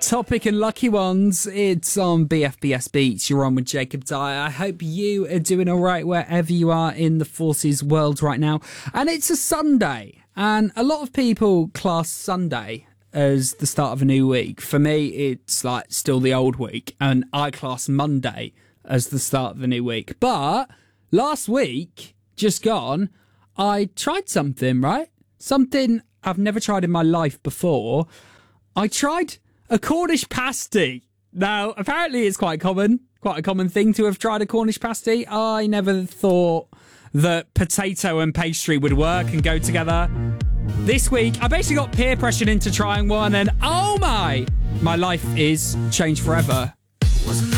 Topic and Lucky Ones. It's on BFBS Beats. You're on with Jacob Dyer. I hope you are doing all right wherever you are in the forces world right now. And it's a Sunday. And a lot of people class Sunday as the start of a new week. For me, it's like still the old week. And I class Monday as the start of the new week. But last week, just gone, I tried something, right? Something I've never tried in my life before. I tried a Cornish pasty. Now, apparently it's quite a common thing to have tried a Cornish pasty. I never thought that potato and pastry would work and go together. This week, I basically got peer pressured into trying one, and oh my life is changed forever.